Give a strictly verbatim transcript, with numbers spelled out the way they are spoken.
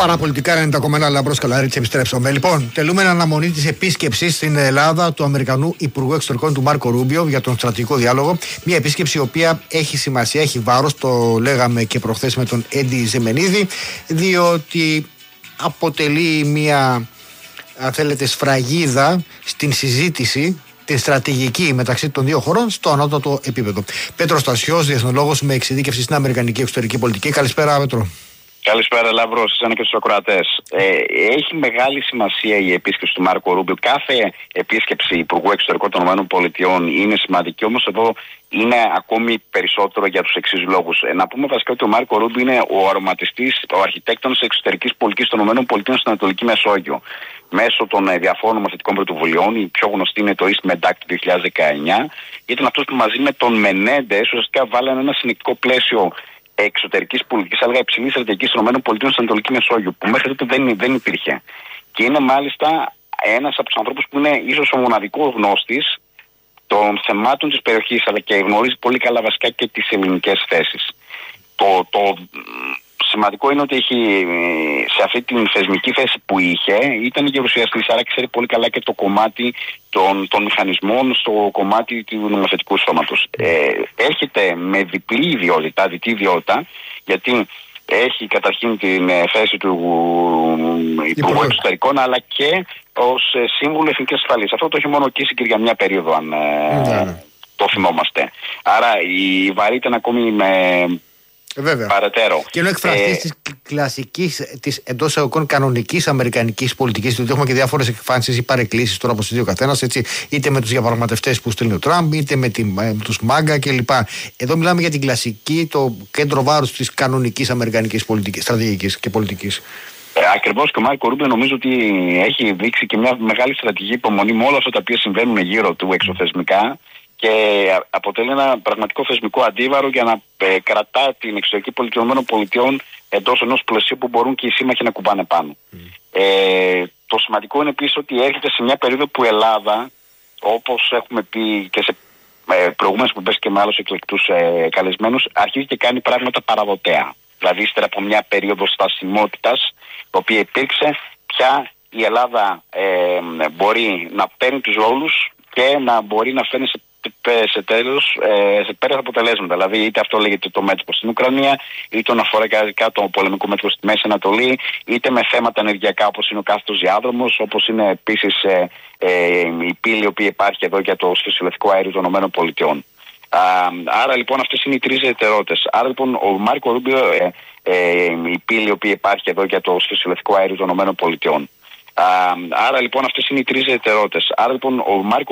Παραπολιτικά ενενήντα κόμμα ένα Λαμπρός Καλαρίτης, επιστρέψαμε. Λοιπόν, τελούμε αναμονή της επίσκεψης στην Ελλάδα του Αμερικανού Υπουργού Εξωτερικών του Μάρκο Ρούμπιο για τον στρατηγικό διάλογο. Μια επίσκεψη η οποία έχει σημασία, έχει βάρος, το λέγαμε και προχθές με τον Έντι Ζεμενίδη, διότι αποτελεί μια, αν θέλετε, σφραγίδα στην συζήτηση την στρατηγική μεταξύ των δύο χωρών στο ανώτατο επίπεδο. Πέτρος Στασιός, διεθνολόγος με εξειδίκευση στην Αμερικανική εξωτερική πολιτική. Καλησπέρα, Πέτρο. Καλησπέρα, Λαμπρό, εσένα και στους ακροατές. Ε, έχει μεγάλη σημασία η επίσκεψη του Μάρκο Ρούμπιο. Κάθε επίσκεψη Υπουργού Εξωτερικών των ΗΠΑ είναι σημαντική, όμως εδώ είναι ακόμη περισσότερο για τους εξής λόγους. Ε, να πούμε βασικά ότι ο Μάρκο Ρούμπιο είναι ο αρωματιστής, ο αρχιτέκτονας εξωτερικής πολιτικής των ΗΠΑ στην Ανατολική Μεσόγειο. Μέσω των ε, διαφόρων νομοθετικών πρωτοβουλειών, η πιο γνωστή είναι το East Med Act του δύο χιλιάδες δεκαεννιά, ήταν αυτός που μαζί με τον Μενέντες ουσιαστικά βάλανε ένα συνεκτικό πλαίσιο εξωτερικής πολιτικής, αλλά υψηλής στρατηγικής των ΗΠΑ στην Ανατολική Μεσόγειο, που μέχρι τότε δεν, δεν υπήρχε. Και είναι μάλιστα ένας από τους ανθρώπους που είναι ίσως ο μοναδικός γνώστης των θεμάτων της περιοχής, αλλά και γνωρίζει πολύ καλά βασικά και τις ελληνικές θέσεις. Το, το σημαντικό είναι ότι έχει, σε αυτή την θεσμική θέση που είχε, ήταν γερουσιαστής, άρα ξέρει πολύ καλά και το κομμάτι των, των μηχανισμών στο κομμάτι του νομοθετικού σώματος. Ε, έρχεται με διπλή ιδιότητα, διτή ιδιότητα, γιατί έχει καταρχήν την θέση του Υπουργού Εξωτερικών, αλλά και ως σύμβουλο εθνικής ασφαλείας. Αυτό το έχει μόνο ορκίσει και για μια περίοδο, αν mm. το θυμόμαστε. Άρα η βαρύτητα είναι ακόμη με Βέβαια. παρατέρω. Και ενώ εκφραστής ε... της κλασικής, της εντός εισαγωγικών κανονικής αμερικανικής πολιτικής, διότι έχουμε και διάφορες εκφάνσεις ή παρεκκλήσεις τώρα από τους δύο καθένας, έτσι, είτε με τους διαπραγματευτές που στέλνει ο Τραμπ, είτε με, τη, με τους Μάγκα κλπ. Εδώ μιλάμε για την κλασική, το κέντρο βάρους της κανονικής αμερικανικής πολιτικής, στρατηγικής και πολιτικής. Ε, ακριβώς, και ο Μάρκο Ρούμπιο νομίζω ότι έχει δείξει και μια μεγάλη στρατηγική υπομονή με όλα αυτά τα οποία συμβαίνουν γύρω του εξωθεσμικά και αποτελεί ένα πραγματικό θεσμικό αντίβαρο για να ε, κρατά την εξωτερική πολιτική των ΗΠΑ εντός ενός πλαισίου που μπορούν και οι σύμμαχοι να κουμπάνε πάνω. Mm. Ε, το σημαντικό είναι επίσης ότι έρχεται σε μια περίοδο που η Ελλάδα, όπως έχουμε πει και σε ε, προηγούμενες εκπομπές και με άλλους εκλεκτούς ε, καλεσμένους, αρχίζει και κάνει πράγματα παραδοτέα. Δηλαδή, ύστερα από μια περίοδο στασιμότητας, η οποία υπήρξε, πια η Ελλάδα ε, μπορεί να παίρνει τους ρόλους και να μπορεί να φέρνει σε, σε τέλος ε, σε πέρα αποτελέσματα. Δηλαδή, είτε αυτό λέγεται το μέτωπο στην Ουκρανία, είτε αφορά το πολεμικό μέτωπο στη Μέση Ανατολή, είτε με θέματα ενεργειακά όπως είναι ο κάθετος διάδρομος, όπως είναι επίσης ε, ε, η πύλη η οποία υπάρχει εδώ για το σχεσιολευτικό αέριο των ΗΠΑ. Άρα λοιπόν αυτές είναι οι τρεις ιδιαιτερότητες. Άρα λοιπόν ο Μάρκο Ρούμπιο, ε, ε, η πύλη η οποία υπάρχει εδώ για το σχεσιολευτικό αέριο των ΗΠΑ. Άρα λοιπόν αυτές είναι οι τρεις ιδιαιτερότητες. Άρα λοιπόν ο Μάρκο